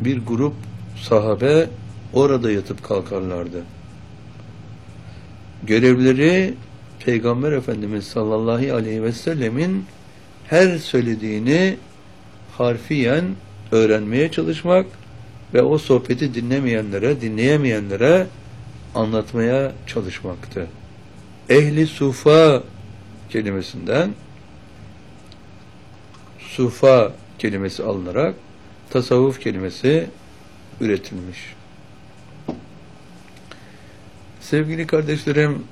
bir grup sahabe orada yatıp kalkarlardı. Görevleri Peygamber Efendimiz sallallahu aleyhi ve sellemin her söylediğini harfiyen öğrenmeye çalışmak ve o sohbeti dinleyemeyenlere anlatmaya çalışmaktı. Ehli sufa kelimesinden sufa kelimesi alınarak tasavvuf kelimesi üretilmiş. Sevgili kardeşlerim,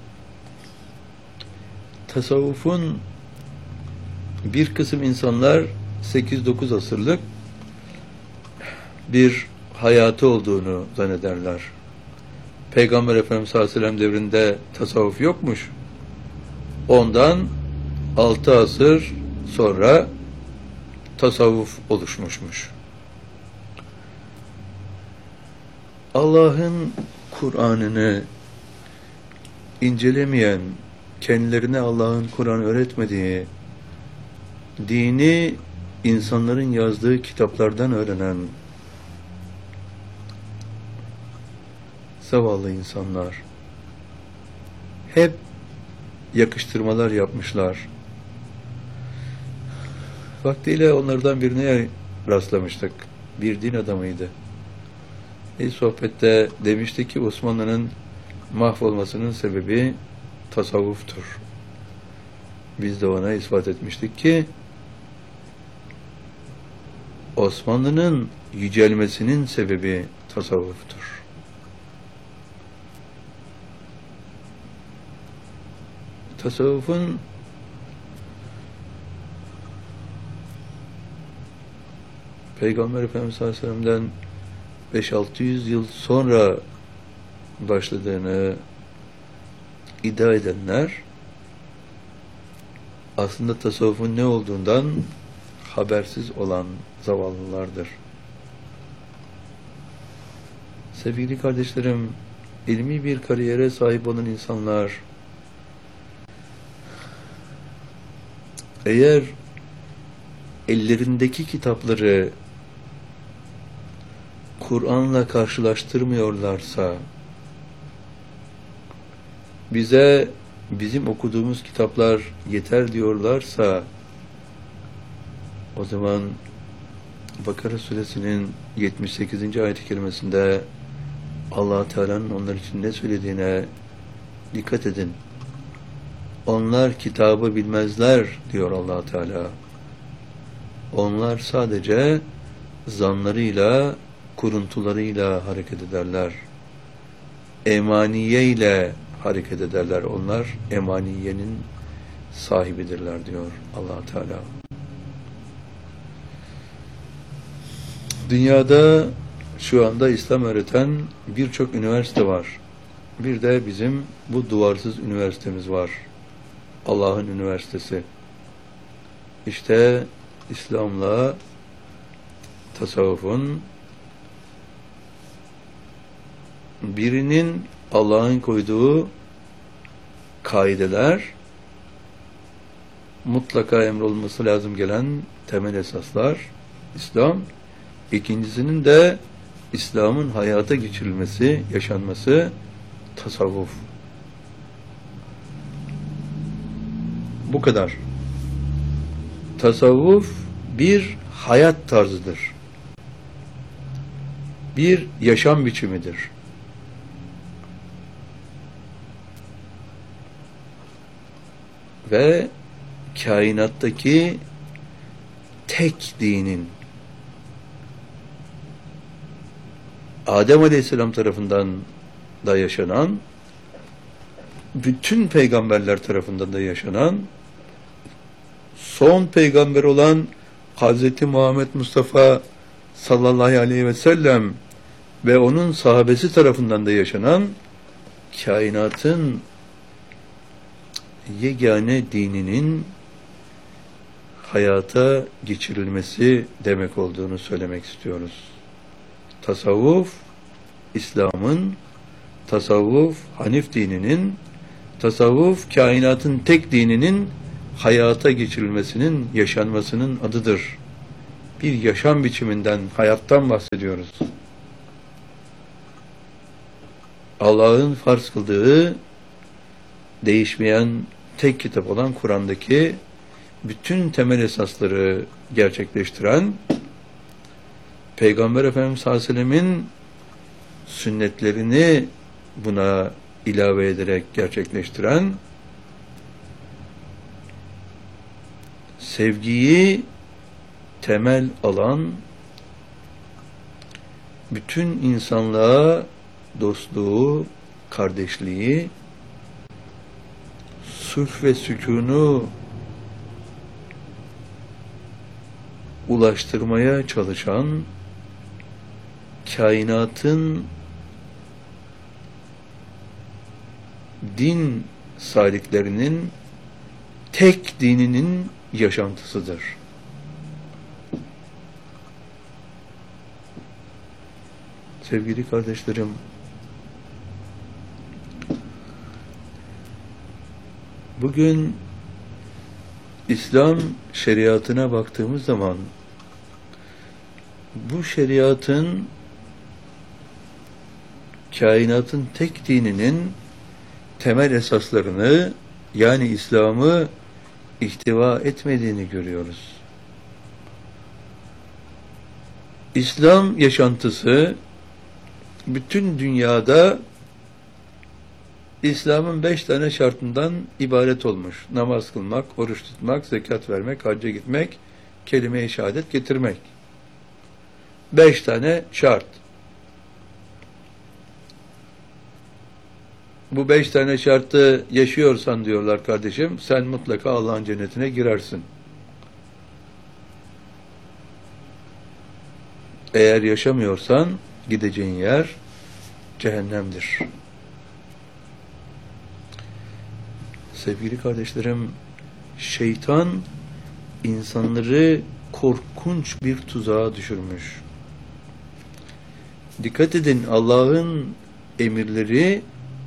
tasavvufun bir kısım insanlar 8-9 asırlık bir hayatı olduğunu zannederler. Peygamber Efendimiz sallallahu aleyhi ve sellem devrinde tasavvuf yokmuş. Ondan 6 asır sonra tasavvuf oluşmuşmuş. Allah'ın Kur'an'ını incelemeyen, kendilerine Allah'ın Kur'an öğretmediği, dini insanların yazdığı kitaplardan öğrenen zavallı insanlar hep yakıştırmalar yapmışlar. Vaktiyle onlardan birine rastlamıştık. Bir din adamıydı. Sohbette demişti ki Osmanlı'nın mahvolmasının sebebi tasavvuftur. Biz de ona ispat etmiştik ki Osmanlı'nın yücelmesinin sebebi tasavvuftur. Tasavvufun Peygamber Efendimiz sallallahu aleyhi ve sellem'den 500-600 yıl sonra başladığını iddia edenler aslında tasavvufun ne olduğundan habersiz olan zavallılardır. Sevgili kardeşlerim, ilmi bir kariyere sahip olan insanlar eğer ellerindeki kitapları Kur'an'la karşılaştırmıyorlarsa, bize bizim okuduğumuz kitaplar yeter diyorlarsa, o zaman Bakara suresinin 78. ayet-i kerimesinde Allah Teala'nın onlar için ne söylediğine dikkat edin. Onlar kitabı bilmezler diyor Allah Teala. Onlar sadece zanlarıyla, kuruntularıyla hareket ederler. Emaniye ile hareket ederler. Onlar emaniyenin sahibidirler diyor Allah Teala. Dünyada şu anda İslam öğreten birçok üniversite var. Bir de bizim bu duvarsız üniversitemiz var. Allah'ın üniversitesi. İşte İslam'la tasavvufun birinin Allah'ın koyduğu kaideler, mutlaka emrolunması lazım gelen temel esaslar İslam, ikincisinin de İslam'ın hayata geçirilmesi, yaşanması tasavvuf. Bu kadar. Tasavvuf bir hayat tarzıdır. Bir yaşam biçimidir. Ve kainattaki tek dinin Adem Aleyhisselam tarafından da yaşanan, bütün peygamberler tarafından da yaşanan, son peygamber olan Hz. Muhammed Mustafa sallallahu aleyhi ve sellem ve onun sahabesi tarafından da yaşanan kainatın yegane dininin hayata geçirilmesi demek olduğunu söylemek istiyoruz. Tasavvuf, İslam'ın, tasavvuf, Hanif dininin, tasavvuf, kainatın tek dininin hayata geçirilmesinin, yaşanmasının adıdır. bir yaşam biçiminden, hayattan bahsediyoruz. Allah'ın farz kıldığı, değişmeyen tek kitap olan Kur'an'daki bütün temel esasları gerçekleştiren, Peygamber Efendimiz sallallahu aleyhi ve sellemin sünnetlerini buna ilave ederek gerçekleştiren, sevgiyi temel alan, bütün insanlığa dostluğu, kardeşliği, sulh ve sükûnu ulaştırmaya çalışan, kainatın din saliklerinin tek dininin yaşantısıdır. Sevgili kardeşlerim, bugün İslam şeriatına baktığımız zaman bu şeriatın kainatın tek dininin temel esaslarını, yani İslam'ı ihtiva etmediğini görüyoruz. İslam yaşantısı bütün dünyada İslam'ın 5 tane şartından ibaret olmuş. Namaz kılmak, oruç tutmak, zekat vermek, hacca gitmek, kelime-i şehadet getirmek. 5 tane şart. Bu 5 tane şartı yaşıyorsan diyorlar kardeşim, sen mutlaka Allah'ın cennetine girersin. Eğer yaşamıyorsan gideceğin yer cehennemdir. Sevgili kardeşlerim, şeytan insanları korkunç bir tuzağa düşürmüş. Dikkat edin, Allah'ın emirleri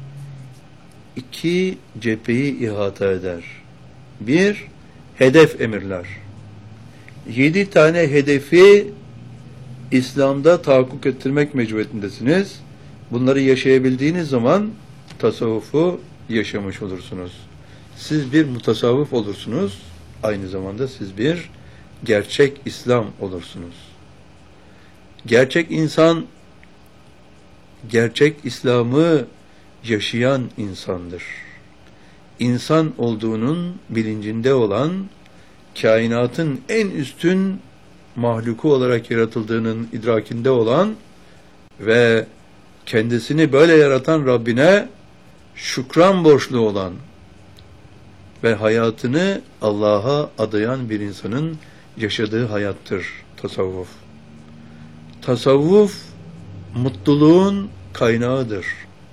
2 cepheyi ihata eder. 1, hedef emirler. 7 tane hedefi İslam'da tahakkuk ettirmek mecburiyetindesiniz. Bunları yaşayabildiğiniz zaman tasavvufu yaşamış olursunuz. Siz bir mutasavvıf olursunuz. Aynı zamanda siz bir gerçek İslam olursunuz. Gerçek insan, gerçek İslam'ı yaşayan insandır. İnsan olduğunun bilincinde olan, kainatın en üstün mahluku olarak yaratıldığının idrakinde olan ve kendisini böyle yaratan Rabbine şükran borçlu olan ve hayatını Allah'a adayan bir insanın yaşadığı hayattır tasavvuf. Tasavvuf mutluluğun kaynağıdır.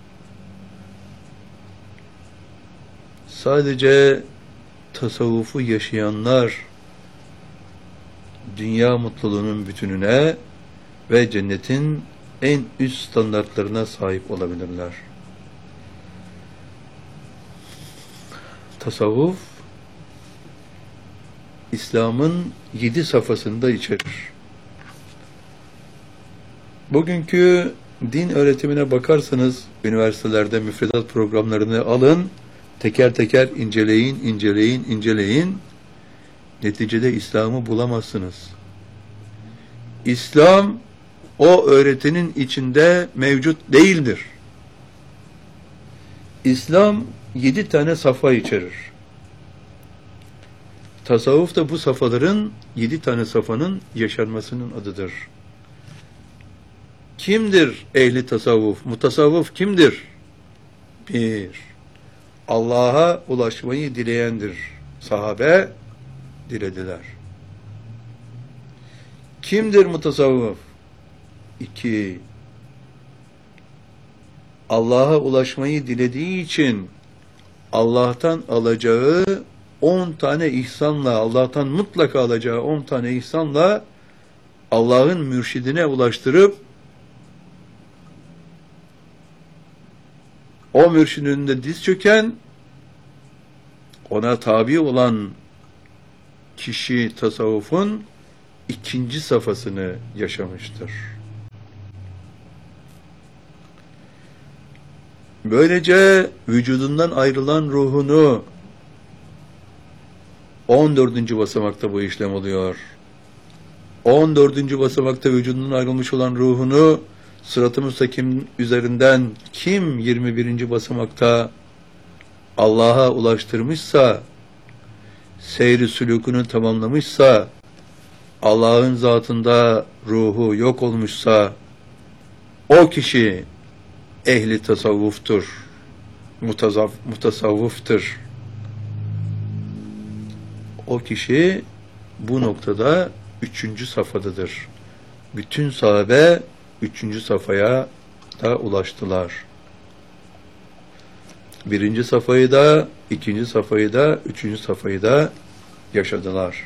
Sadece tasavvufu yaşayanlar dünya mutluluğunun bütününe ve cennetin en üst standartlarına sahip olabilirler. Tasavvuf, İslam'ın 7 safhasını da içerir. Bugünkü din öğretimine bakarsanız, üniversitelerde müfredat programlarını alın, teker teker inceleyin. Neticede İslam'ı bulamazsınız. İslam, o öğretinin içinde mevcut değildir. İslam 7 tane safha içerir. Tasavvuf da bu safhaların, 7 tane safhanın yaşanmasının adıdır. Kimdir ehli tasavvuf? Mutasavvuf kimdir? 1. Allah'a ulaşmayı dileyendir. Sahabe dilediler. Kimdir mutasavvuf? 2. Allah'a ulaşmayı dilediği için Allah'tan alacağı 10 tane ihsanla, Allah'tan mutlaka alacağı 10 tane ihsanla Allah'ın mürşidine ulaştırıp o mürşidin önünde diz çöken, ona tabi olan kişi tasavvufun ikinci safhasını yaşamıştır. Böylece vücudundan ayrılan ruhunu 14. basamakta bu işlem oluyor. 14. basamakta vücudundan ayrılmış olan ruhunu Sırat-ı Müstakim üzerinden kim 21. basamakta Allah'a ulaştırmışsa, seyri sülûkünü tamamlamışsa, Allah'ın zatında ruhu yok olmuşsa, o kişi ehli tasavvuftur, mutasavvıftır. O kişi bu noktada 3. safhadadır. Bütün sahabe 3. safhaya da ulaştılar. 1. safhayı da, 2. safhayı da, 3. safhayı da yaşadılar.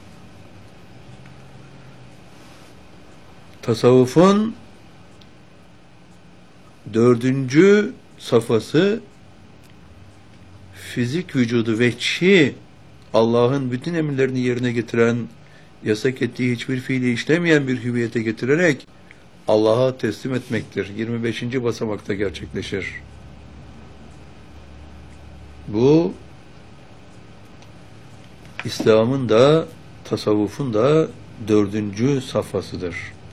Tasavvufun 4. safhası fizik vücudu veçhi Allah'ın bütün emirlerini yerine getiren, yasak ettiği hiçbir fiili işlemeyen bir hüviyete getirerek Allah'a teslim etmektir. 25. basamakta gerçekleşir. Bu İslam'ın da tasavvufun da 4. safhasıdır.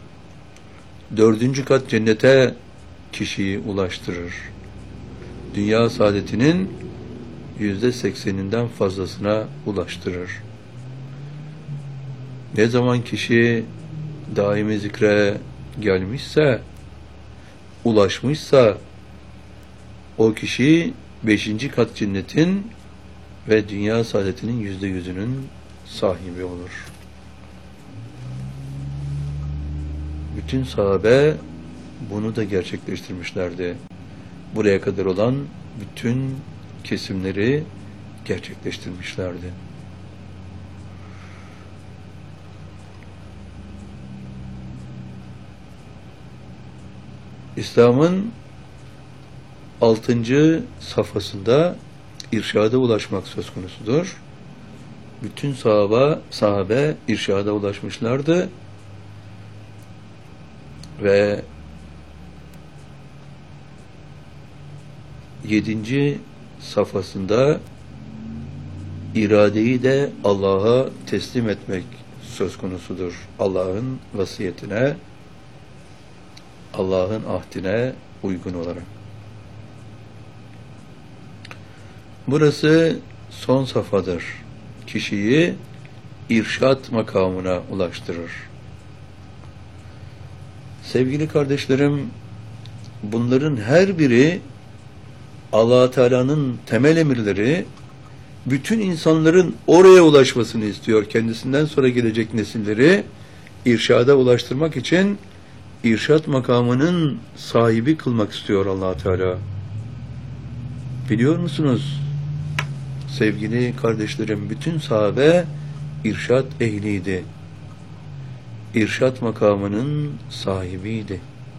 4. kat cennete kişiyi ulaştırır. Dünya saadetinin %80'inden fazlasına ulaştırır. Ne zaman kişi daimi zikre gelmişse, ulaşmışsa, o kişi 5. kat cennetin ve dünya saadetinin %100'ünün sahibi olur. Bütün sahabe bunu da gerçekleştirmişlerdi. Buraya kadar olan bütün kesimleri gerçekleştirmişlerdi. İslam'ın 6. safhasında irşada ulaşmak söz konusudur. Bütün sahabe irşada ulaşmışlardı ve 7. safhasında iradeyi de Allah'a teslim etmek söz konusudur. Allah'ın vasiyetine, Allah'ın ahdine uygun olarak. Burası son safhadır. Kişiyi irşat makamına ulaştırır. Sevgili kardeşlerim, bunların her biri Allah Teala'nın temel emirleri, bütün insanların oraya ulaşmasını istiyor. Kendisinden sonra gelecek nesilleri irşada ulaştırmak için irşat makamının sahibi kılmak istiyor Allah Teala. Biliyor musunuz? Sevgili kardeşlerim, bütün sahabe irşat ehliydi. İrşat makamının sahibiydi.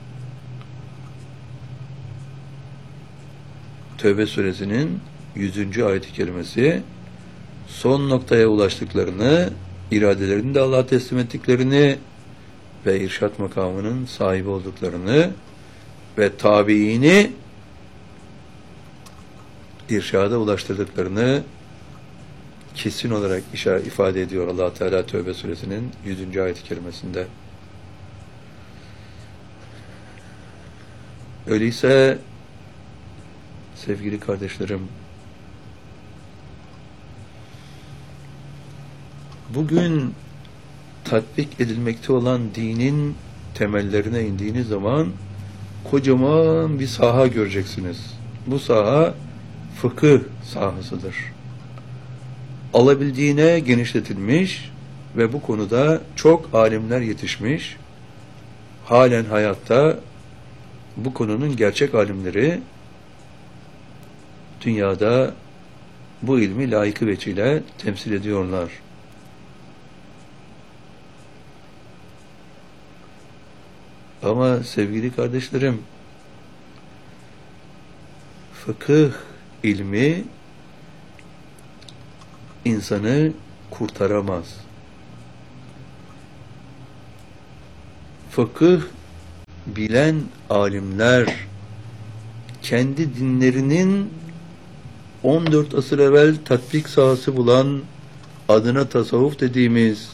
Tevbe suresinin 100. ayet-i kerimesi son noktaya ulaştıklarını, iradelerini de Allah'a teslim ettiklerini ve irşat makamının sahibi olduklarını ve tabiini irşada ulaştırdıklarını kesin olarak ifade ediyor Allah Teala Tevbe suresinin 100. ayet-i kerimesinde. Öyleyse sevgili kardeşlerim, bugün tatbik edilmekte olan dinin temellerine indiğiniz zaman kocaman bir saha göreceksiniz. Bu saha fıkıh sahasıdır. Alabildiğine genişletilmiş ve bu konuda çok alimler yetişmiş. Halen hayatta bu konunun gerçek alimleri dünyada bu ilmi layıkı veçile temsil ediyorlar. Ama sevgili kardeşlerim, fıkıh ilmi insanı kurtaramaz. fıkıh bilen alimler kendi dinlerinin 14 asır evvel tatbik sahası bulan, adına tasavvuf dediğimiz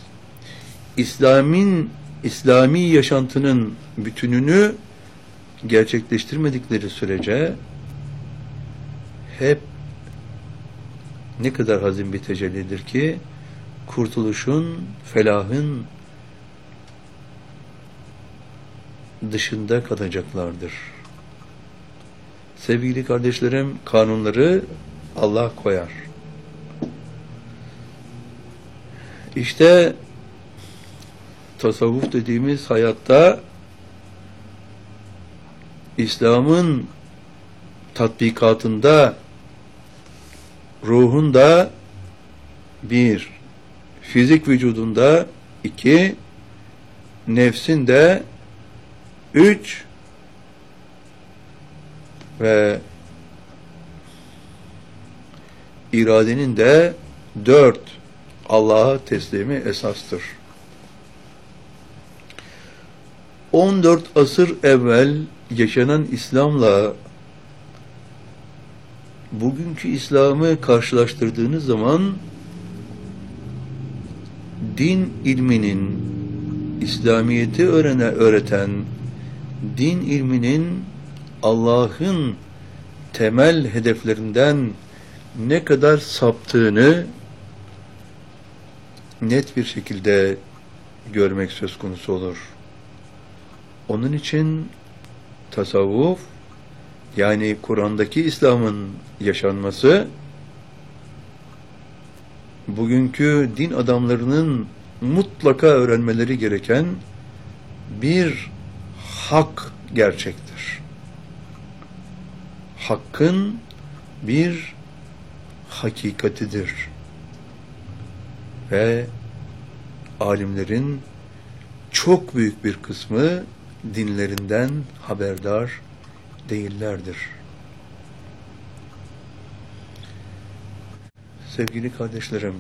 İslami yaşantının bütününü gerçekleştirmedikleri sürece hep ne kadar hazin bir tecellidir ki kurtuluşun, felahın dışında kalacaklardır. Sevgili kardeşlerim, kanunları Allah koyar. İşte tasavvuf dediğimiz hayatta İslam'ın tatbikatında ruhunda bir, fizik vücudunda iki, nefsinde üç ve iradenin de dört Allah'a teslimi esastır. 14 asır evvel yaşanan İslam'la bugünkü İslam'ı karşılaştırdığınız zaman din ilminin, İslamiyet'i öğreten din ilminin Allah'ın temel hedeflerinden ne kadar saptığını net bir şekilde görmek söz konusu olur. Onun için tasavvuf, yani Kur'an'daki İslam'ın yaşanması, bugünkü din adamlarının mutlaka öğrenmeleri gereken bir hak gerçektir. Hakkın bir hakikatidir. Ve alimlerin çok büyük bir kısmı dinlerinden haberdar değillerdir. Sevgili kardeşlerim,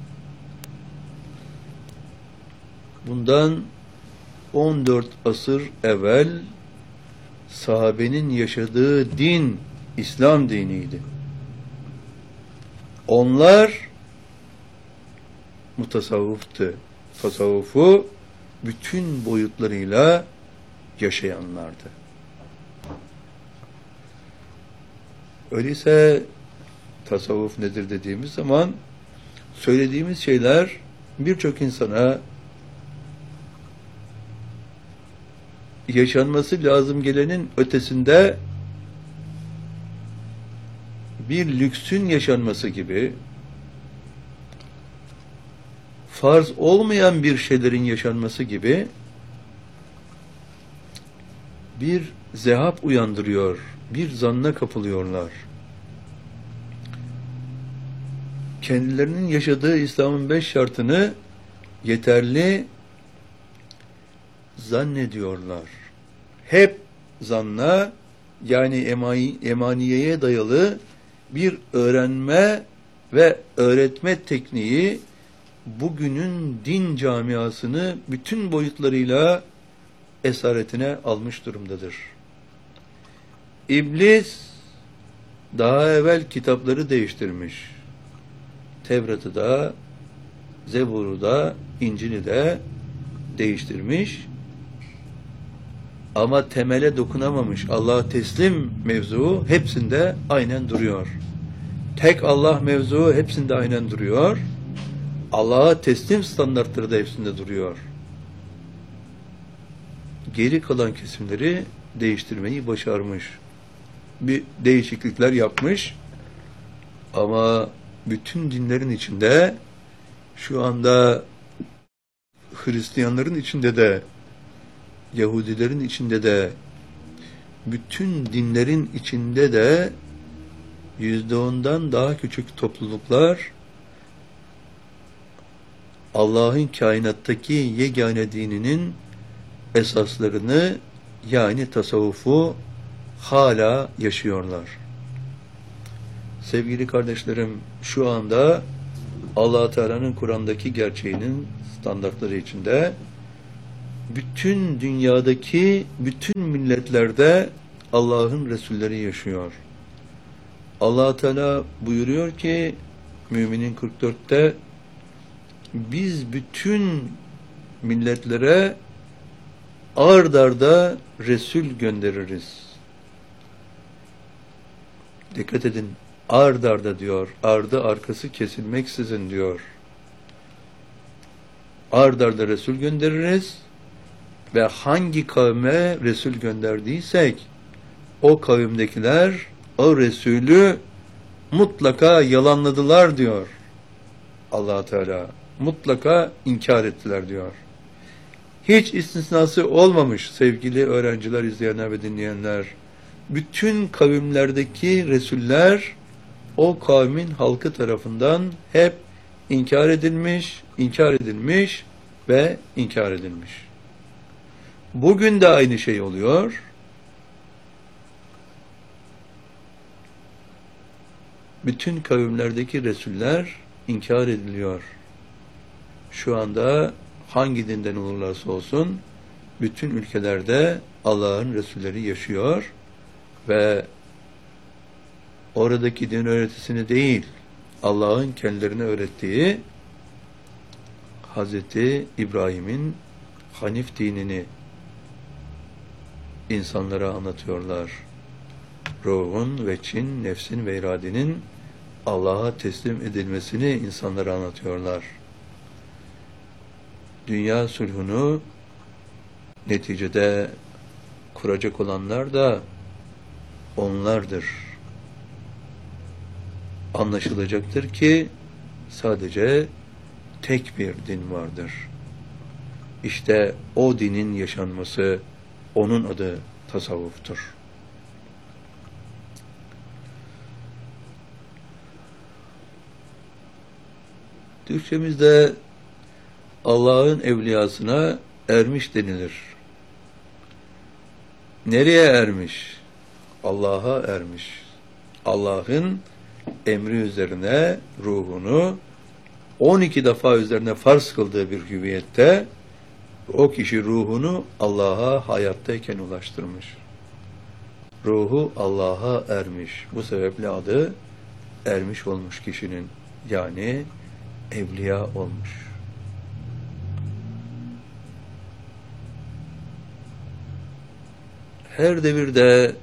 bundan 14 asır evvel sahabenin yaşadığı din İslam diniydi. Onlar mutasavvıftı. Tasavvufu bütün boyutlarıyla yaşayanlardı. Öyleyse tasavvuf nedir dediğimiz zaman söylediğimiz şeyler birçok insana yaşanması lazım gelenin ötesinde bir lüksün yaşanması gibi, farz olmayan bir şeylerin yaşanması gibi bir zehap uyandırıyor, bir zanna kapılıyorlar. Kendilerinin yaşadığı İslam'ın 5 şartını yeterli zannediyorlar. Hep zanna, yani emaniyeye dayalı bir öğrenme ve öğretme tekniği bugünün din camiasını bütün boyutlarıyla esaretine almış durumdadır. İblis daha evvel kitapları değiştirmiş. Tevrat'ı da, Zebur'u da, İncil'i de değiştirmiş. Ama temele dokunamamış. Allah'a teslim mevzuu hepsinde aynen duruyor. Tek Allah mevzuu hepsinde aynen duruyor. Allah'a teslim standartları da hepsinde duruyor. Geri kalan kesimleri değiştirmeyi başarmış. Bir değişiklikler yapmış. Ama bütün dinlerin içinde, şu anda Hristiyanların içinde de, Yahudilerin içinde de, bütün dinlerin içinde de %10'dan daha küçük topluluklar Allah'ın kainattaki yegane dininin esaslarını, yani tasavvufu hala yaşıyorlar. Sevgili kardeşlerim, şu anda Allah Teala'nın Kur'an'daki gerçeğinin standartları içinde bütün dünyadaki bütün milletlerde Allah'ın Resulleri yaşıyor. Allah Teala buyuruyor ki Müminin 44'te biz bütün milletlere ard arda Resul göndeririz. Dikkat edin, ard arda diyor. Ardı arkası kesilmeksizin diyor. Ard arda Resul göndeririz ve hangi kavme Resul gönderdiysek o kavimdekiler o Resulü mutlaka yalanladılar diyor Allah Teala. Mutlaka inkar ettiler diyor. Hiç istisnası olmamış sevgili öğrenciler, izleyenler ve dinleyenler. Bütün kavimlerdeki Resuller o kavmin halkı tarafından hep inkar edilmiş ve inkar edilmiş. Bugün de aynı şey oluyor. Bütün kavimlerdeki Resuller inkar ediliyor. Şu anda hangi dinden olurlarsa olsun bütün ülkelerde Allah'ın Resulleri yaşıyor ve oradaki din öğretisini değil, Allah'ın kendilerine öğrettiği Hazreti İbrahim'in Hanif dinini insanlara anlatıyorlar. Ruhun ve çin, nefsin ve iradenin Allah'a teslim edilmesini insanlara anlatıyorlar. Dünya sulhunu neticede kuracak olanlar da onlardır. Anlaşılacaktır ki sadece tek bir din vardır. İşte o dinin yaşanması, onun adı tasavvuftur. Türkçemizde Allah'ın evliyasına ermiş denilir. Nereye ermiş? Allah'a ermiş. Allah'ın emri üzerine ruhunu 12 defa üzerine farz kıldığı bir hüviyette o kişi ruhunu Allah'a hayattayken ulaştırmış. Ruhu Allah'a ermiş. Bu sebeple adı ermiş olmuş kişinin, yani evliya olmuş. Her devirde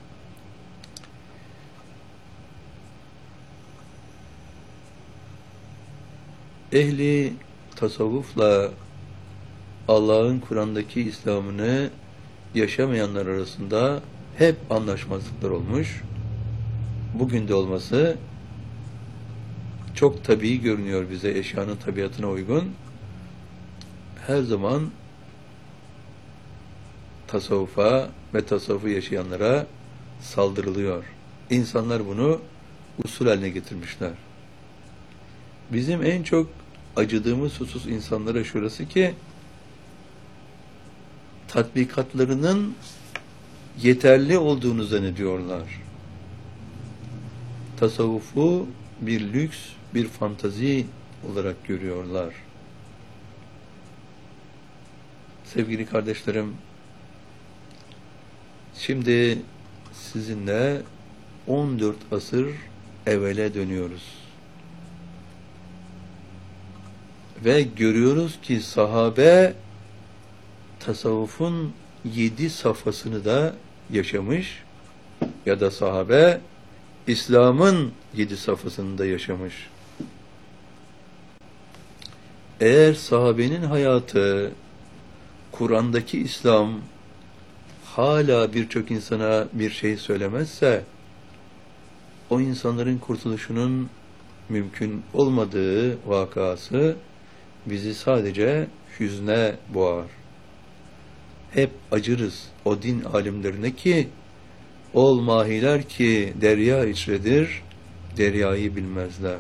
ehli tasavvufla Allah'ın Kur'an'daki İslam'ını yaşamayanlar arasında hep anlaşmazlıklar olmuş. Bugün de olması çok tabii görünüyor bize, eşyanın tabiatına uygun. Her zaman tasavvufa ve tasavvufu yaşayanlara saldırılıyor. İnsanlar bunu usul haline getirmişler. Bizim en çok acıdığımız husus insanlara şurası ki tatbikatlarının yeterli olduğunu zannediyorlar. Tasavvufu bir lüks, bir fantazi olarak görüyorlar. Sevgili kardeşlerim, şimdi sizinle 14 asır evvele dönüyoruz. Ve görüyoruz ki sahabe tasavvufun 7 safhasını da yaşamış ya da sahabe İslam'ın 7 safhasını da yaşamış. Eğer sahabenin hayatı, Kur'an'daki İslam hala birçok insana bir şey söylemezse, o insanların kurtuluşunun mümkün olmadığı vakası bizi sadece hüzne boğar. Hep acırız o din alimlerine ki, ol mahiler ki derya içredir, deryayı bilmezler.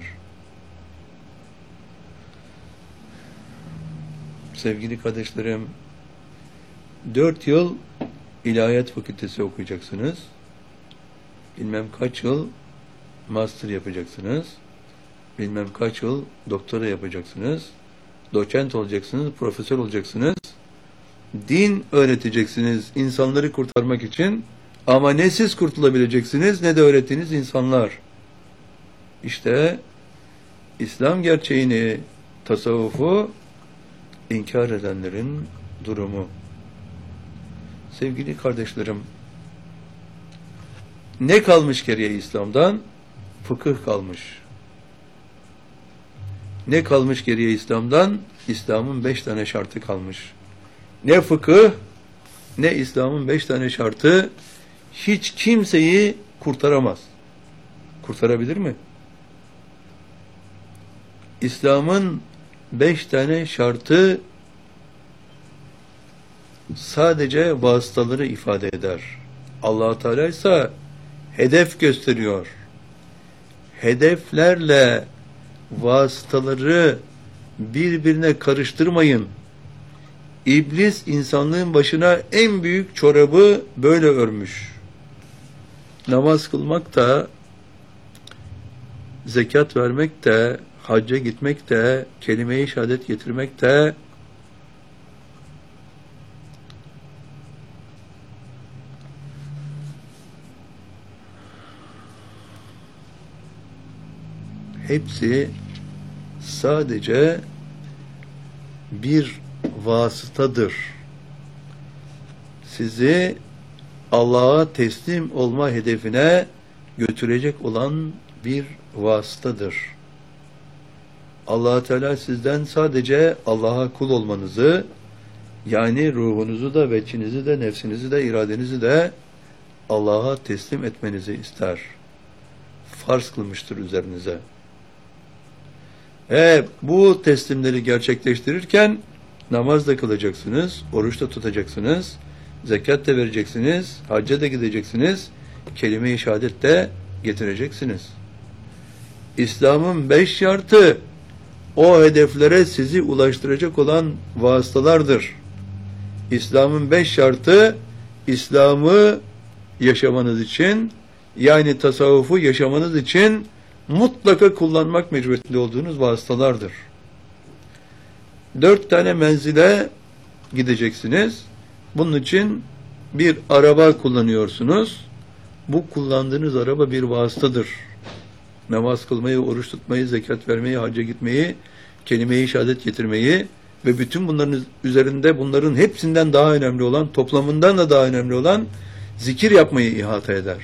Sevgili kardeşlerim, 4 yıl İlahiyat Fakültesi okuyacaksınız. Bilmem kaç yıl master yapacaksınız. Bilmem kaç yıl doktora yapacaksınız. Doçent olacaksınız, profesör olacaksınız. din öğreteceksiniz insanları kurtarmak için, ama ne siz kurtulabileceksiniz ne de öğrettiğiniz insanlar. İşte İslam gerçeğini, tasavvufu inkar edenlerin durumu. Sevgili kardeşlerim, ne kalmış geriye İslam'dan? Fıkıh kalmış. Ne kalmış geriye İslam'dan? İslam'ın 5 tane şartı kalmış. Ne fıkıh, ne İslam'ın 5 tane şartı hiç kimseyi kurtaramaz. Kurtarabilir mi? İslam'ın 5 tane şartı sadece vasıtaları ifade eder. Allah Teala ise hedef gösteriyor. Hedeflerle vasıtaları birbirine karıştırmayın. İblis insanlığın başına en büyük çorabı böyle örmüş. Namaz kılmak da, zekat vermek de, hacca gitmek de, kelime-i şehadet getirmek de, hepsi sadece bir vasıtadır. Sizi Allah'a teslim olma hedefine götürecek olan bir vasıtadır. Allah Teala sizden sadece Allah'a kul olmanızı, yani ruhunuzu da, veçinizi de, nefsinizi de, iradenizi de Allah'a teslim etmenizi ister. Farz kılmıştır üzerinize. Bu teslimleri gerçekleştirirken namaz da kılacaksınız, oruç da tutacaksınız, zekat da vereceksiniz, hacca da gideceksiniz, kelime-i şehadet de getireceksiniz. İslam'ın 5 şartı o hedeflere sizi ulaştıracak olan vasıtalardır. İslam'ın 5 şartı İslam'ı yaşamanız için, yani tasavvufu yaşamanız için mutlaka kullanmak mecburiyetinde olduğunuz vasıtalardır. 4 tane menzile gideceksiniz. Bunun için bir araba kullanıyorsunuz. Bu kullandığınız araba bir vasıtadır. Namaz kılmayı, oruç tutmayı, zekat vermeyi, hacca gitmeyi, kelime-i şehadet getirmeyi ve bütün bunların üzerinde bunların hepsinden daha önemli olan, toplamından da daha önemli olan zikir yapmayı ihata eder.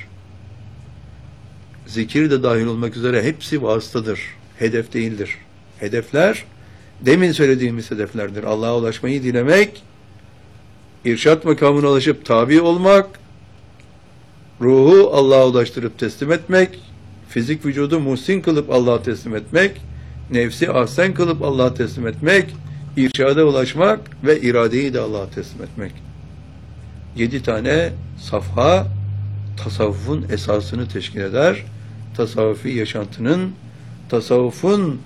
Zikir de dahil olmak üzere hepsi vasıtadır. Hedef değildir. Hedefler, demin söylediğimiz hedeflerdir. Allah'a ulaşmayı dilemek, irşat makamına ulaşıp tabi olmak, ruhu Allah'a ulaştırıp teslim etmek, fizik vücudu muhsin kılıp Allah'a teslim etmek, nefsi ahsen kılıp Allah'a teslim etmek, irşada ulaşmak ve iradeyi de Allah'a teslim etmek. 7 tane safha tasavvufun esasını teşkil eder. Tasavvufi yaşantının, tasavvufun,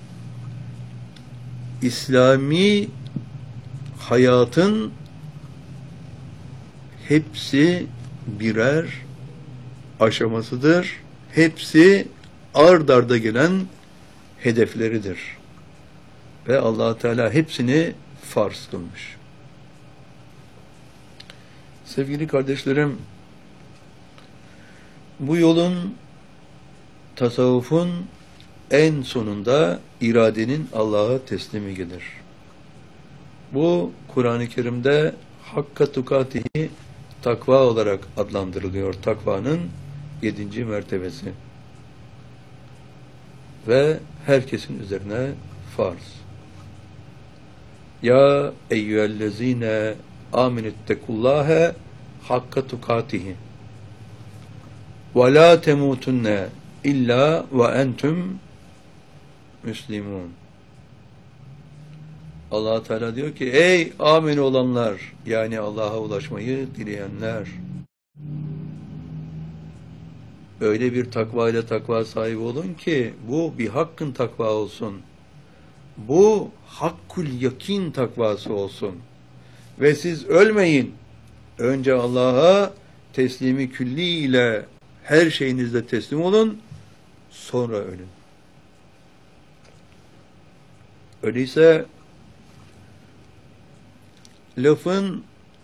İslami hayatın hepsi birer aşamasıdır. Hepsi ard arda gelen hedefleridir. Ve Allah Teala hepsini farz kılmış. Sevgili kardeşlerim, bu yolun, tasavvufun en sonunda iradenin Allah'a teslimi gelir. Bu Kur'an-ı Kerim'de hakka tukatihi takva olarak adlandırılıyor. Takvanın 7. mertebesi. Ve herkesin üzerine farz. Ya eyyühellezine aminüttekullâhe hakka tukatihi ve la temutunne illa ve entüm müslimun. Allah Teala diyor ki, ey amin olanlar, yani Allah'a ulaşmayı dileyenler, öyle bir takva ile takva sahibi olun ki bu bir hakkın takva olsun. Bu hakkul yakin takvası olsun. Ve siz ölmeyin. Önce Allah'a teslimi külli ile her şeyinizle teslim olun. Sonra ölün. Öyleyse lafın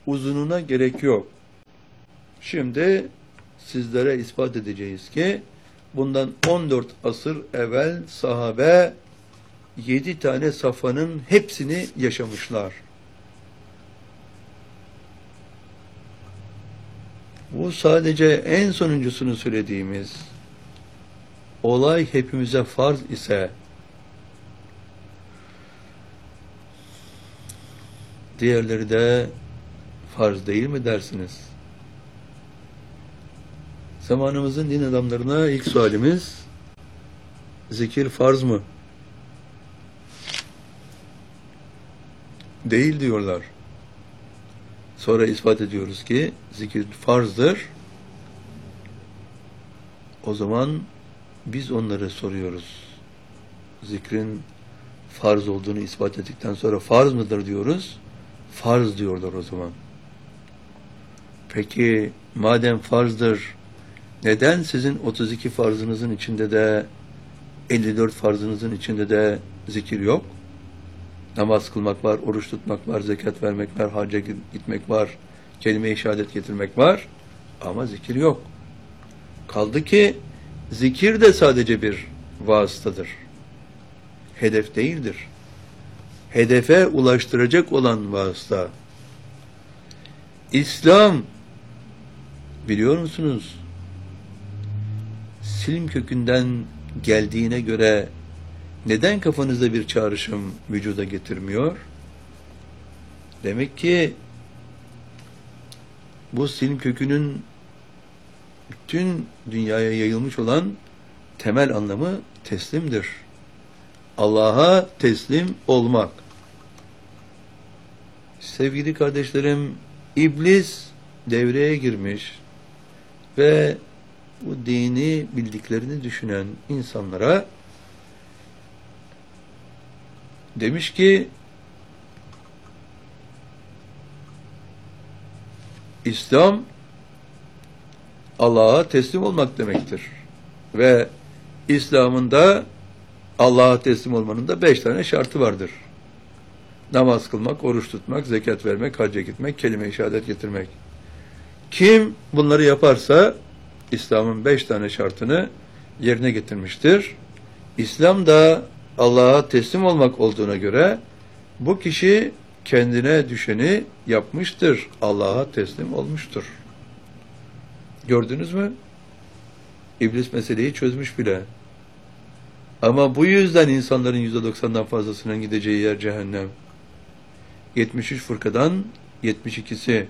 uzununa gerek yok. Şimdi sizlere ispat edeceğiz ki bundan 14 asır evvel sahabe 7 tane safhanın hepsini yaşamışlar. Bu sadece en sonuncusunu söylediğimiz olay hepimize farz ise diğerleri de farz değil mi dersiniz? Zamanımızın din adamlarına ilk sualimiz, zikir farz mı? Değil diyorlar. Sonra ispat ediyoruz ki zikir farzdır. O zaman biz onlara soruyoruz. Zikrin farz olduğunu ispat ettikten sonra farz mıdır diyoruz. Farz diyorlar o zaman. Peki madem farzdır, neden sizin 32 farzınızın içinde de 54 farzınızın içinde de zikir yok? Namaz kılmak var, oruç tutmak var, zekat vermek var, hacca gitmek var, kelime-i şehadet getirmek var ama zikir yok. Kaldı ki zikir de sadece bir vasıtadır. Hedef değildir. Hedefe ulaştıracak olan vasıta. İslam, biliyor musunuz? Silm kökünden geldiğine göre neden kafanızda bir çağrışım vücuda getirmiyor? Demek ki bu silm kökünün bütün dünyaya yayılmış olan temel anlamı teslimdir. Allah'a teslim olmak. Sevgili kardeşlerim, iblis devreye girmiş ve bu dini bildiklerini düşünen insanlara demiş ki İslam Allah'a teslim olmak demektir. Ve İslam'ın da Allah'a teslim olmanın da 5 tane şartı vardır. Namaz kılmak, oruç tutmak, zekat vermek, hacca gitmek, kelime-i şehadet getirmek. Kim bunları yaparsa İslam'ın 5 tane şartını yerine getirmiştir. İslam da Allah'a teslim olmak olduğuna göre bu kişi kendine düşeni yapmıştır. Allah'a teslim olmuştur. Gördünüz mü? İblis meseleyi çözmüş bile. Ama bu yüzden insanların %90'dan fazlasının gideceği yer cehennem. 73 fırkadan 72'si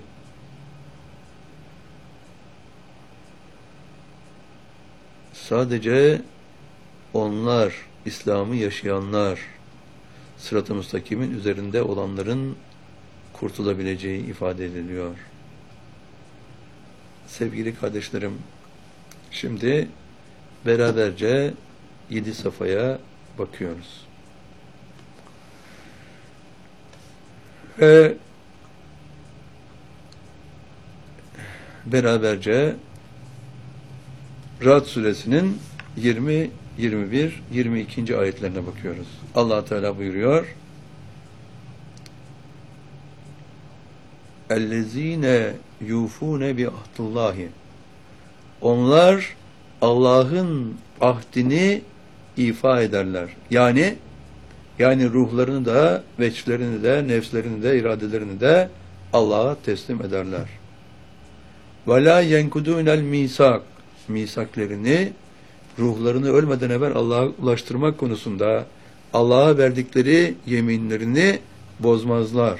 sadece onlar, İslam'ı yaşayanlar, sırat-ı müstakimin üzerinde olanların kurtulabileceği ifade ediliyor. Sevgili kardeşlerim, şimdi beraberce 7 safhaya bakıyoruz. Ve beraberce Ra'd suresinin 20, 21, 22. ayetlerine bakıyoruz. Allah Teala buyuruyor: "Ellezine yufune bi ahdillahi." Onlar Allah'ın ahdini ifa ederler. Yani ruhlarını da, veçlerini de, nefslerini de, iradelerini de Allah'a teslim ederler. Ve la yenkudunel misak. Misaklerini, ruhlarını ölmeden evvel Allah'a ulaştırmak konusunda Allah'a verdikleri yeminlerini bozmazlar.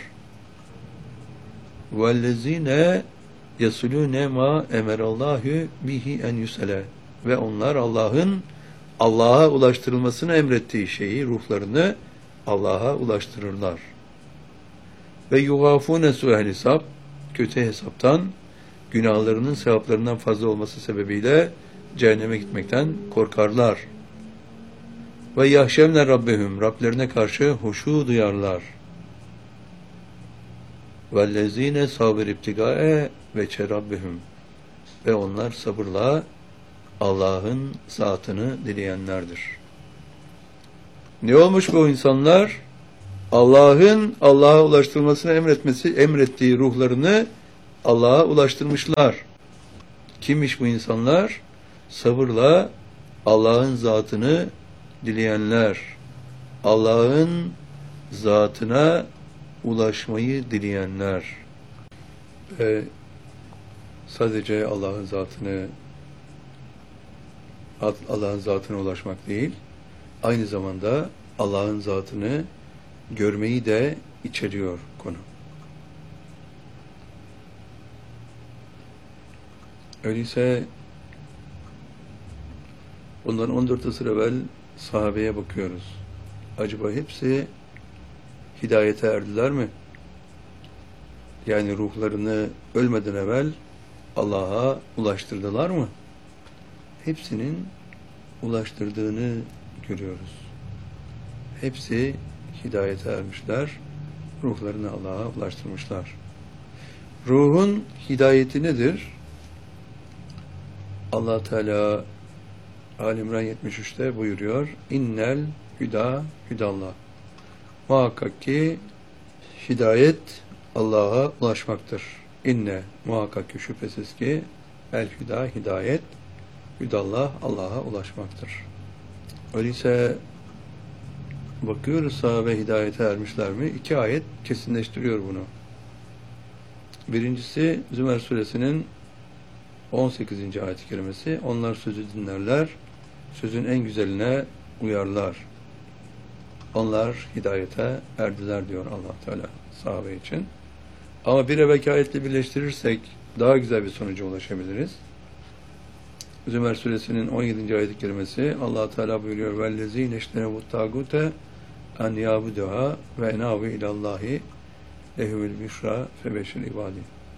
وَالَّذ۪ينَ يَسُلُونَ مَا اَمَرَ اللّٰهُ بِهِ اَنْ يُسَلَى. Ve onlar Allah'ın Allah'a ulaştırılmasını emrettiği şeyi, ruhlarını Allah'a ulaştırırlar. Ve yugafune su'el hesap, kötü hesaptan, günahlarının sevaplarından fazla olması sebebiyle cehenneme gitmekten korkarlar. Ve yahşemne rabbehum, Rablerine karşı huşu duyarlar. Vellezine sabir ibtigae ve çerabbehum, ve onlar sabırla Allah'ın zatını dileyenlerdir. Ne olmuş bu insanlar? Allah'ın Allah'a ulaştırılmasını emrettiği ruhlarını Allah'a ulaştırmışlar. Kimmiş bu insanlar? Sabırla Allah'ın zatını dileyenler. Allah'ın zatına ulaşmayı dileyenler. Ve sadece Allah'ın zatına ulaşmak değil, aynı zamanda Allah'ın zatını görmeyi de içeriyor konu. Öyleyse bundan 14 asır evvel sahabeye bakıyoruz. Acaba hepsi hidayete erdiler mi? Yani ruhlarını ölmeden evvel Allah'a ulaştırdılar mı? Hepsinin ulaştırdığını görüyoruz. Hepsi hidayete ermişler, ruhlarını Allah'a ulaştırmışlar. Ruhun hidayeti nedir? Allah Teala Al-İmran 73'te buyuruyor. İnnel hüda hüdallah. Muhakkak ki hidayet Allah'a ulaşmaktır. İnne muhakkak ki şüphesiz ki el hüda hidayet hüdallah Allah'a ulaşmaktır. Öyleyse bakıyoruz sahabe hidayete ermişler mi? 2 ayet kesinleştiriyor bunu. Birincisi Zümer suresinin 18. ayet-i kerimesi. Onlar sözü dinlerler, sözün en güzeline uyarlar. Onlar hidayete erdiler diyor Allah Teala sahabe için. Ama bir evvelki ayetle birleştirirsek daha güzel bir sonuca ulaşabiliriz. Zümer suresinin 17. ayet-i kerimesi Allah Teala buyuruyor: "Vellezîne iştenebut tâgûte en yâbuduhâ ve enâbu ilallâhi lehumul büşrâ febeşir ibâdî."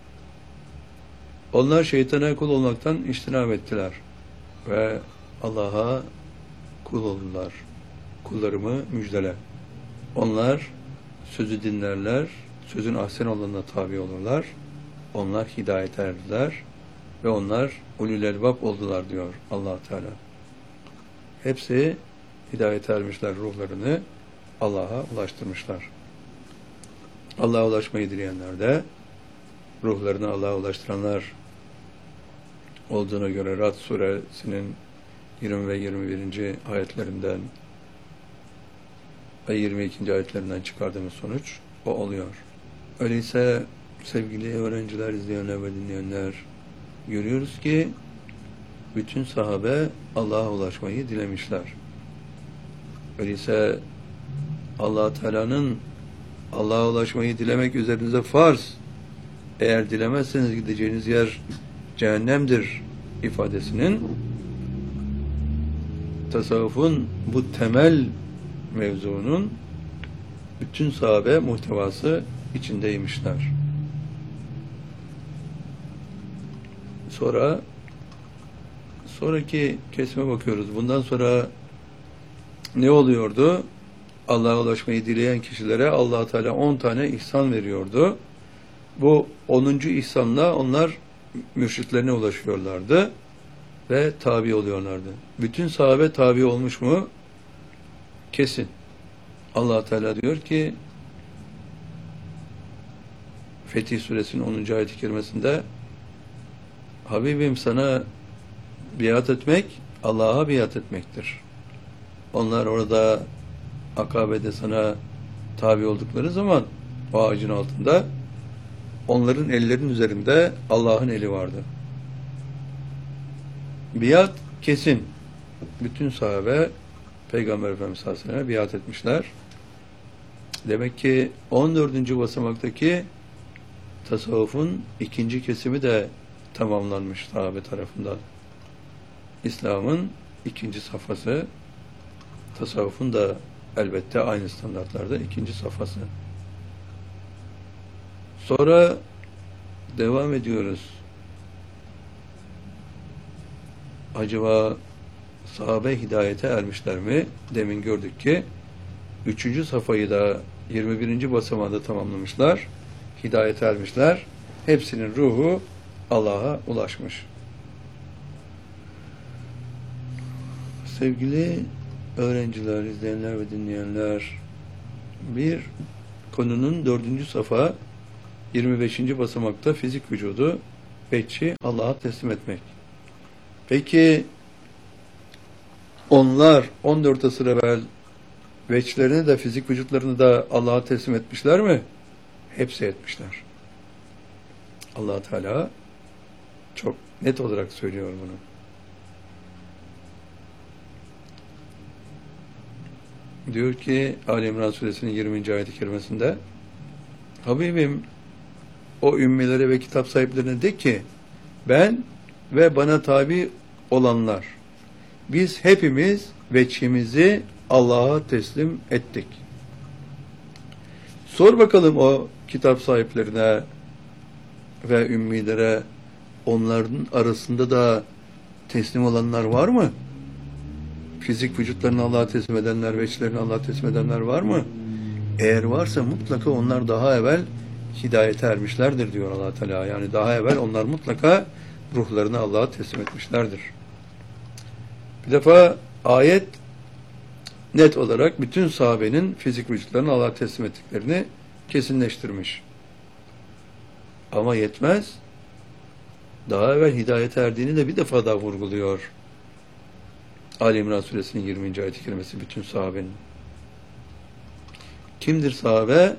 Onlar şeytana kul olmaktan iştinab ettiler ve Allah'a kul oldular. Kullarımı müjdele. Onlar sözü dinlerler, sözün ahsen olanına tabi olurlar. Onlar hidayete erdiler ve onlar ulul elbab oldular diyor Allah Teala. Hepsi hidayete ermişler, ruhlarını Allah'a ulaştırmışlar. Allah'a ulaşmayı dileyenler de ruhlarını Allah'a ulaştıranlar olduğuna göre Rad suresinin 20 ve 21. ayetlerinden ve 22. ayetlerinden çıkardığımız sonuç o oluyor. Öyleyse sevgili öğrenciler, izleyenler ve dinleyenler, görüyoruz ki bütün sahabe Allah'a ulaşmayı dilemişler. Öyleyse Allah Teala'nın Allah'a ulaşmayı dilemek üzerinize farz, eğer dilemezseniz gideceğiniz yer cehennemdir ifadesinin tasavvufun bu temel mevzunun bütün sahabe muhtevası içindeymişler. Sonraki kesime bakıyoruz. Bundan sonra ne oluyordu? Allah'a ulaşmayı dileyen kişilere Allah Teala 10 tane ihsan veriyordu. Bu 10. ihsanla onlar mürşitlerine ulaşıyorlardı ve tabi oluyorlardı. Bütün sahabe tabi olmuş mu? Kesin. Allah Teala diyor ki Fetih Suresinin 10. ayet-i kerimesinde Habibim sana biat etmek Allah'a biat etmektir. Onlar orada Akabe'de sana tabi oldukları zaman o ağacın altında onların ellerinin üzerinde Allah'ın eli vardı. Biat kesin. Bütün sahabe Peygamber Efendimiz sallallahu aleyhi ve sellem'e biat etmişler. Demek ki 14. basamaktaki tasavvufun 2. kesimi de tamamlanmış sahabe tarafından. İslam'ın 2. safhası, tasavvufun da elbette aynı standartlarda 2. safhası. Sonra devam ediyoruz. Acaba sahabe hidayete ermişler mi? Demin gördük ki 3. safhayı da 21. basamağında tamamlamışlar. Hidayete ermişler. Hepsinin ruhu Allah'a ulaşmış. Sevgili öğrenciler, izleyenler ve dinleyenler, Bir konunun 4. safa 25. basamakta fizik vücudu veçi Allah'a teslim etmek. Peki onlar 14 asır evvel veçlerini de fizik vücutlarını da Allah'a teslim etmişler mi? Hepsi etmişler. Allah Teala çok net olarak söylüyor bunu. Diyor ki Ali İmran Suresinin 20. ayet-i kerimesinde, Habibim o ümmilere ve kitap sahiplerine de ki ben ve bana tabi olanlar biz hepimiz veçimizi Allah'a teslim ettik. Sor bakalım o kitap sahiplerine ve ümmilere, onların arasında da teslim olanlar var mı? Fizik vücutlarını Allah'a teslim edenler, veçlerini Allah'a teslim edenler var mı? Eğer varsa mutlaka onlar daha evvel hidayete ermişlerdir diyor Allah Teala. Yani daha evvel onlar mutlaka ruhlarını Allah'a teslim etmişlerdir. Bir defa ayet net olarak bütün sahabenin fizik vücutlarını Allah'a teslim ettiklerini kesinleştirmiş. Ama yetmez. Daha evvel hidayete erdiğini de bir defa daha vurguluyor. Ali İmran Suresinin 20. ayet-i kerimesi bütün sahabenin. Kimdir sahabe?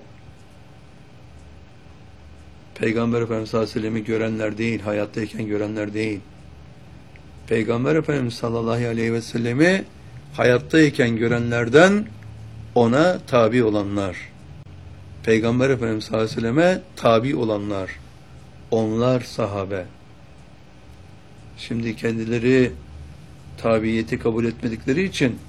Peygamber Efendimiz sallallahu aleyhi ve sellem'i görenler değil, hayattayken görenler değil. Peygamber Efendimiz sallallahu aleyhi ve sellem'i hayattayken görenlerden ona tabi olanlar. Peygamber Efendimiz sallallahu aleyhi ve selleme tabi olanlar. Onlar sahabe. Şimdi kendileri tabiyeti kabul etmedikleri için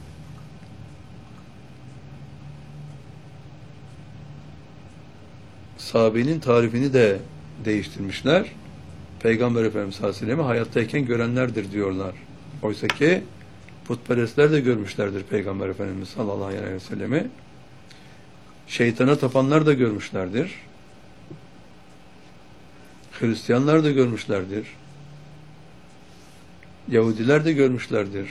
sahabenin tarifini de değiştirmişler. Peygamber Efendimiz sallallahu aleyhi ve sellem'i hayattayken görenlerdir diyorlar. Oysa ki putperestler de görmüşlerdir Peygamber Efendimiz sallallahu aleyhi ve sellem'i. Şeytana tapanlar da görmüşlerdir. Hristiyanlar da görmüşlerdir. Yahudiler de görmüşlerdir.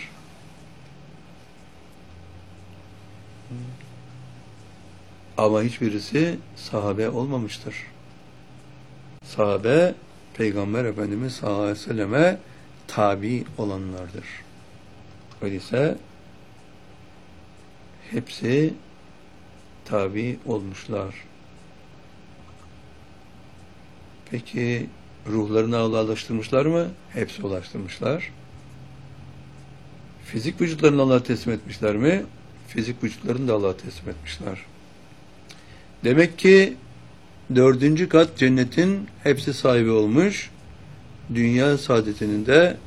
Ama hiçbirisi sahabe olmamıştır. Sahabe, Peygamber Efendimiz sallallahu aleyhi ve selleme tabi olanlardır. Öyleyse hepsi tabi olmuşlar. Peki ruhlarını Allah'a ulaştırmışlar mı? Hepsi ulaştırmışlar. Fizik vücutlarını Allah'a teslim etmişler mi? Fizik vücutlarını da Allah'a teslim etmişler. Demek ki 4. kat cennetin hepsi sahibi olmuş. Dünya saadetinin de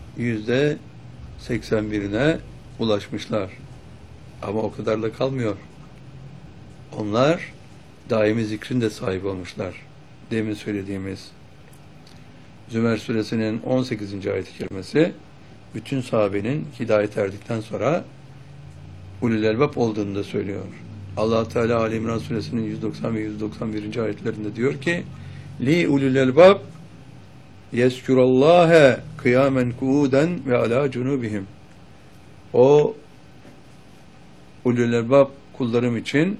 %81'ine ulaşmışlar. Ama o kadarla kalmıyor. Onlar daimi zikrin de sahibi olmuşlar. Demin söylediğimiz Zümer Suresinin 18. ayet-i kerimesi bütün sahabenin hidayet erdikten sonra ulul elbab olduğunu da söylüyor. Allah Teala Ali İmran Suresinin 190 ve 191. ayetlerinde diyor ki: "Li ulul elbab yezkurallâhe kıyamen kuuden ve alâ cunubihim." O ulul elbab kullarım için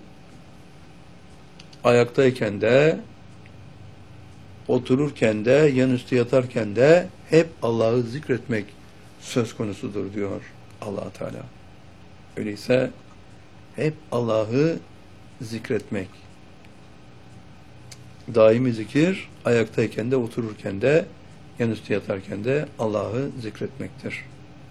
ayaktayken de, otururken de, yanüstü yatarken de hep Allah'ı zikretmek söz konusudur diyor Allah Teala. Öyleyse hep Allah'ı zikretmek. Daimi zikir ayaktayken de, otururken de, yanüstü yatarken de Allah'ı zikretmektir.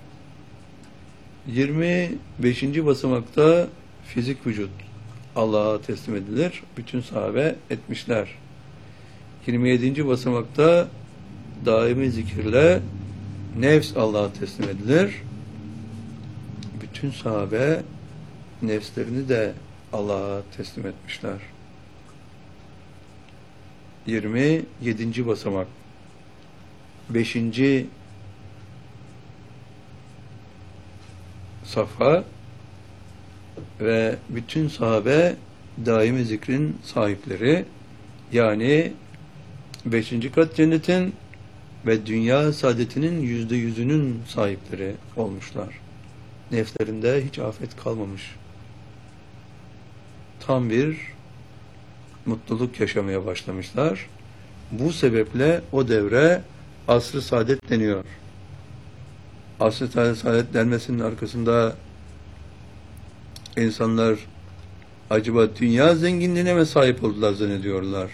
25. basamakta fizik vücut Allah'a teslim edilir. Bütün sahabe etmişler. 27. basamakta daimi zikirle nefs Allah'a teslim edilir. Bütün sahabe nefslerini de Allah'a teslim etmişler. 27. basamak 5. safha ve bütün sahabe daimi zikrin sahipleri, yani 5. kat cennetin ve dünya saadetinin %100'ünün sahipleri olmuşlar. Nefslerinde hiç afet kalmamış. tam bir mutluluk yaşamaya başlamışlar. Bu sebeple o devre asr-ı saadet deniyor. Asr-ı saadet denmesinin arkasında insanlar acaba dünya zenginliğine mi sahip oldular zannediyorlar?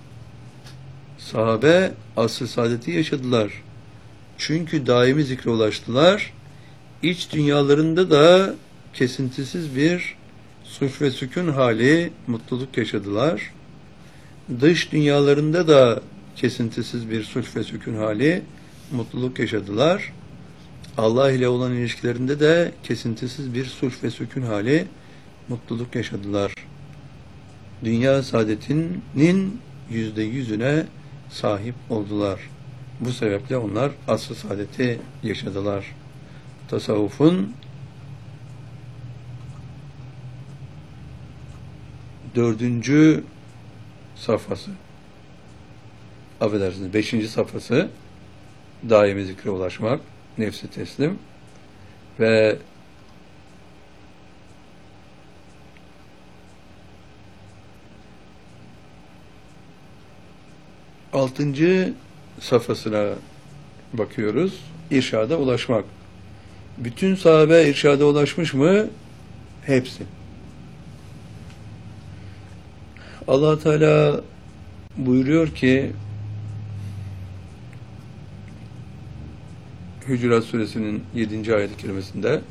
Sahabe asr-ı saadeti yaşadılar. Çünkü daimi zikre ulaştılar. İç dünyalarında da kesintisiz bir sulh ve sükun hali, mutluluk yaşadılar. Dış dünyalarında da kesintisiz bir sulh ve sükun hali, mutluluk yaşadılar. Allah ile olan ilişkilerinde de kesintisiz bir sulh ve sükun hali, mutluluk yaşadılar. Dünya saadetinin %100'üne sahip oldular. Bu sebeple onlar asr-ı saadeti yaşadılar. Tasavvufun 4. safhası, affedersiniz 5. safhası daimi zikre ulaşmak, nefsi teslim ve 6. safhasına bakıyoruz. İrşada ulaşmak. Bütün sahabe irşada ulaşmış mı? Hepsi. Allah Teala buyuruyor ki Hücurat Suresinin 7. ayet-i kerimesinde: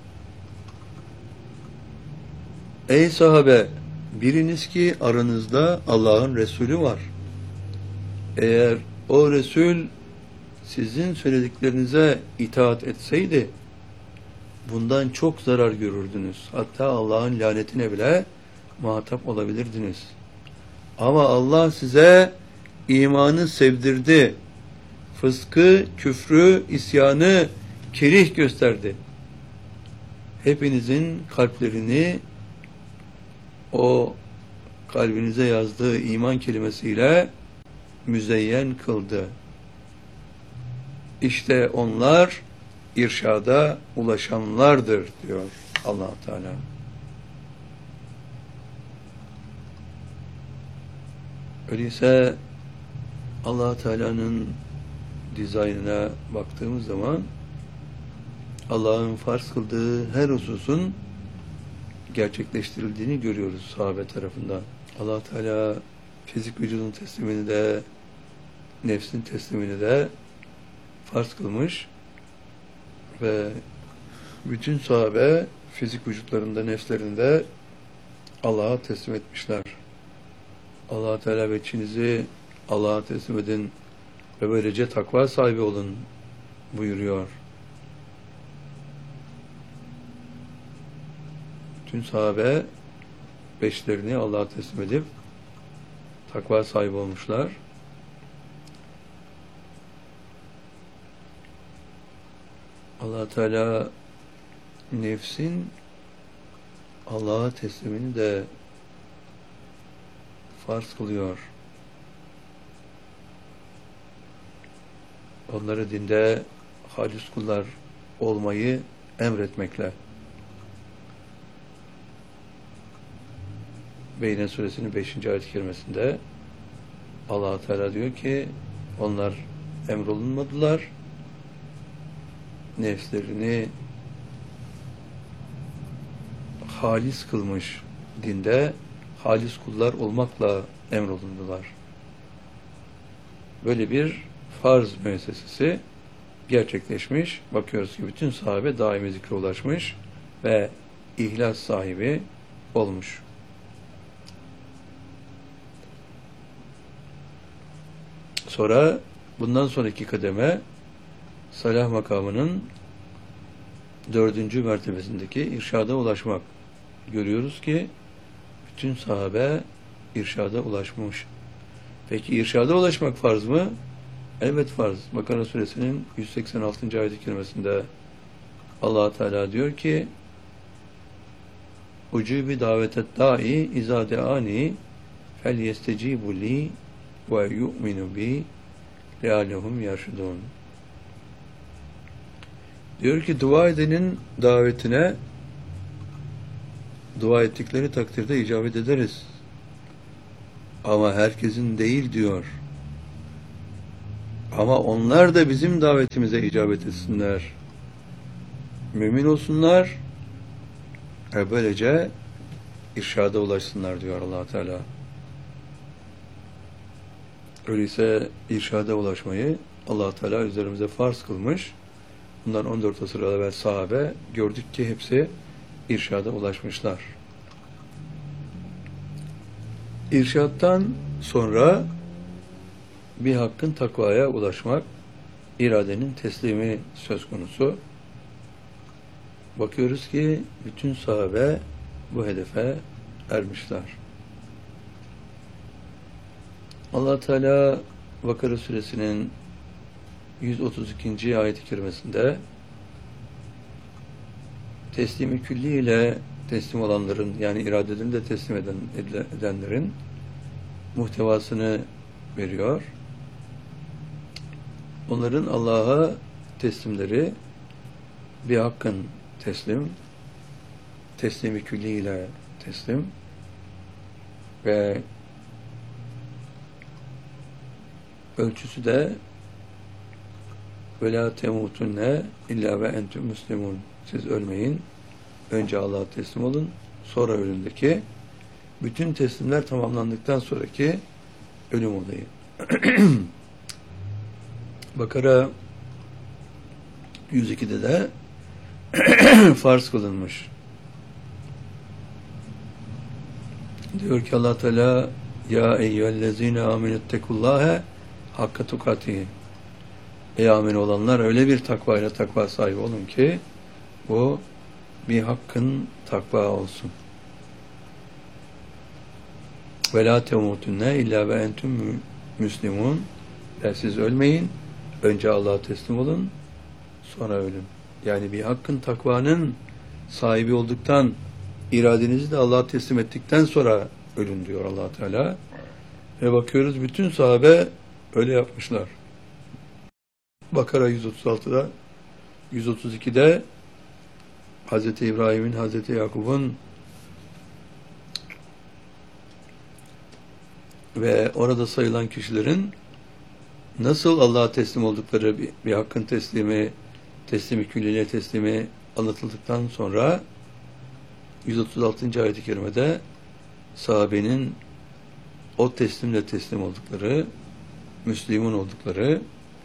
Ey sahabe! Biriniz ki aranızda Allah'ın Resulü var. Eğer o Resul sizin söylediklerinize itaat etseydi bundan çok zarar görürdünüz. Hatta Allah'ın lanetine bile muhatap olabilirdiniz. Ama Allah size imanı sevdirdi. Fıskı, küfrü, isyanı kerih gösterdi. Hepinizin kalplerini o kalbinize yazdığı iman kelimesiyle müzeyyen kıldı. İşte onlar irşada ulaşanlardır diyor Allah Teala. Öyleyse Allah Teala'nın dizaynına baktığımız zaman Allah'ın farz kıldığı her hususun gerçekleştirildiğini görüyoruz sahabe tarafından. Allah Teala fizik vücudun teslimini de nefsin teslimini de farz kılmış ve bütün sahabe fizik vücutlarında, nefslerinde Allah'a teslim etmişler. Allah Teala veçinizi Allah'a teslim edin ve böylece takva sahibi olun buyuruyor. Bütün sahabe beşlerini Allah'a teslim edip takva sahibi olmuşlar. Allah Teala nefsin Allah'a teslimini de farz kılıyor. Onları dinde halis kullar olmayı emretmekle. Beyne Suresinin 5. ayet-i kerimesinde Allah Teala diyor ki onlar emrolunmadılar. Nefslerini halis kılmış, dinde halis kullar olmakla emrolundular. Böyle bir farz müessesesi gerçekleşmiş. Bakıyoruz ki bütün sahabe daimi zikre ulaşmış ve ihlas sahibi olmuş. Sonra bundan sonraki kademe salah makamının 4. mertebesindeki irşada ulaşmak. Görüyoruz ki bütün sahabe irşada ulaşmış. Peki irşada ulaşmak farz mı? Evet farz. Bakara Suresinin 186. ayet-i kerimesinde Allah Teala diyor ki Ucubi davetet da'i izâ de'ani fel yestecibu li ve yu'minu bi leallehum yarşudun. Diyor ki dua edenin davetine dua ettikleri takdirde icabet ederiz. Ama herkesin değil diyor. Ama onlar da bizim davetimize icabet etsinler. Mümin olsunlar ve böylece irşada ulaşsınlar diyor Allah Teala. Öyleyse irşada ulaşmayı Allah Teala üzerimize farz kılmış. Bundan 14 asır evvel sahabe gördük ki hepsi irşada ulaşmışlar. İrşattan sonra bir hakkın takvaya ulaşmak, iradenin teslimi söz konusu. Bakıyoruz ki bütün sahabe bu hedefe ermişler. Allah Teala Vakara suresinin 132. ayet-i kerimesinde teslimi külli ile teslim olanların, yani iradelerini de teslim edenlerin muhtevasını veriyor. Onların Allah'a teslimleri bir hakkın teslim, teslimi külli ile teslim ve ölçüsü de وَلَا تَمُوتُنَّ اِلَّا وَاَنْتُمْ مُسْلِمُونَ. Siz ölmeyin, önce Allah'a teslim olun, sonra ölümdeki bütün teslimler tamamlandıktan sonraki ölüm olayı. Bakara 102'de de farz kılınmış. Diyor ki Allah Teala, ya eyyühellezine amenüttekullâhe hakka tukatihi. Ey amin olanlar, öyle bir takvayla takva sahibi olun ki bu bir hakkın takva olsun. Ve la temutunne illa ve entüm müslimun. Ve siz ölmeyin, önce Allah'a teslim olun, sonra ölün. Yani bir hakkın takvanın sahibi olduktan, iradenizi de Allah'a teslim ettikten sonra ölün diyor Allah Teala. Ve bakıyoruz bütün sahabe öyle yapmışlar. Bakara 136'da, 132'de Hz. İbrahim'in, Hz. Yakub'un ve orada sayılan kişilerin nasıl Allah'a teslim oldukları, bir hakkın teslimi külliye teslimi anlatıldıktan sonra 136. ayet-i kerimede sahabenin o teslimle teslim oldukları, Müslüman oldukları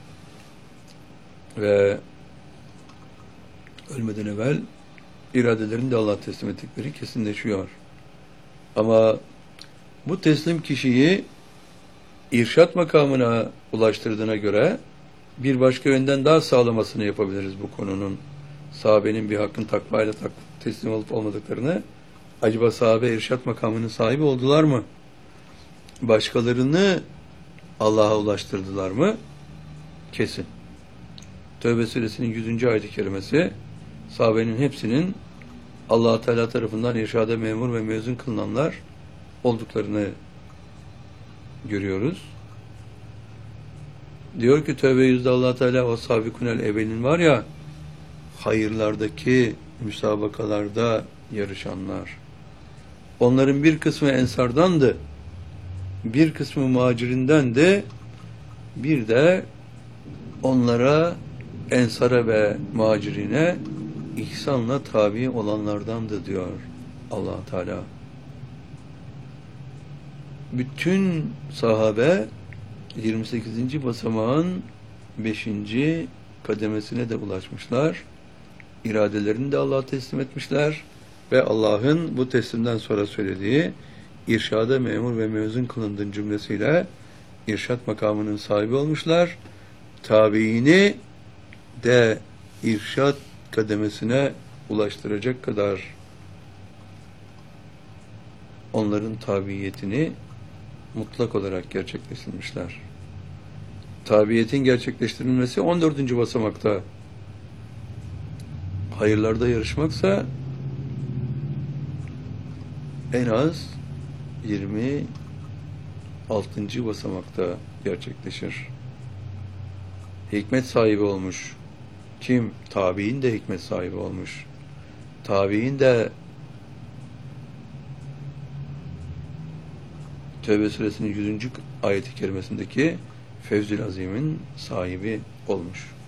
ve ölmeden evvel iradelerini de Allah'a teslim ettikleri kesinleşiyor. Ama bu teslim kişiyi irşat makamına ulaştırdığına göre bir başka yönden daha sağlamasını yapabiliriz bu konunun. Sahabenin bir hakkın takvayla teslim olup olmadıklarını. Acaba sahabe irşat makamının sahibi oldular mı? Başkalarını Allah'a ulaştırdılar mı? Kesin. Tevbe suresinin 100. ayet-i kerimesi sahabenin hepsinin Allah Teala tarafından irşada memur ve mezun kılınanlar olduklarını görüyoruz. Diyor ki Tevbe 100'de Allah Teala o sabikunel evvelin var ya, hayırlardaki müsabakalarda yarışanlar. Onların bir kısmı ensardandı, bir kısmı muhacirindendi, bir de onlara, ensara ve muhacirine ihsanla tabi olanlardandı diyor Allah Teala. Bütün sahabe 28. basamağın 5. kademesine de ulaşmışlar. İradelerini de Allah'a teslim etmişler ve Allah'ın bu teslimden sonra söylediği irşada memur ve mezun kılındığın cümlesiyle irşat makamının sahibi olmuşlar. Tabiini de irşat kademesine ulaştıracak kadar onların tabiyetini mutlak olarak gerçekleştirmişler. Tabiyetin gerçekleştirilmesi 14. basamakta. Hayırlarda yarışmaksa en az 26. basamakta gerçekleşir. Hikmet sahibi olmuş. Kim? Tabiin de hikmet sahibi olmuş. Tabiin de Tevbe suresinin 100. ayeti kerimesindeki Fevzül Azim'in sahibi olmuş.